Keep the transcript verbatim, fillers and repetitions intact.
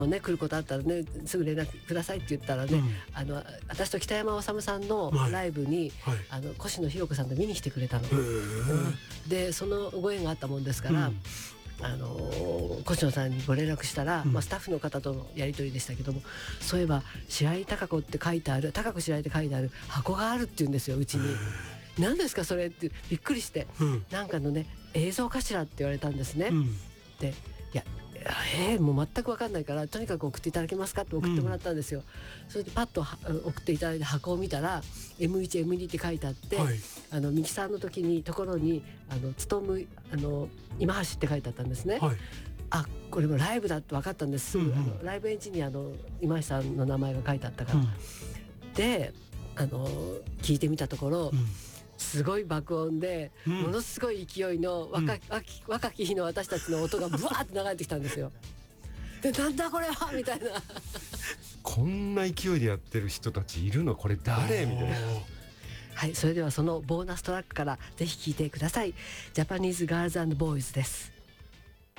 ね、来ることあったらねすぐ連絡くださいって言ったらね、うん、あの私と北山治さんのライブに、はいはい、あの越野ひろ子さんと見に来てくれたの、うん、でそのご縁があったもんですから、うん、あの越野さんにご連絡したら、うんまあ、スタッフの方とのやり取りでしたけども、そういえば白井貴子って書いてある高子白井って書いてある箱があるって言うんですよ、うちに。何ですかそれってびっくりして、うん、なんかのね映像かしらって言われたんですね、うん、でいやえー、もう全く分かんないからとにかく送っていただけますかって送ってもらったんですよ、うん、それでパッと送っていただいた箱を見たら エムワンエムツー って書いてあって、はい、あのミキサーの時にところにあの勤むあの今橋って書いてあったんですね、はい、あこれもライブだって分かったんです、うんうん、あのライブエンジニアの今橋さんの名前が書いてあったから、うん、であの聞いてみたところ、うんすごい爆音で、うん、ものすごい勢いの若,、うん、若き日の私たちの音がブワーって流れてきたんですよ。でなんだこれはみたいなこんな勢いでやってる人たちいるのこれ誰みたいな。 はい、それではそのボーナストラックからぜひ聴いてください。ジャパニーズガールズ&ボーイズです。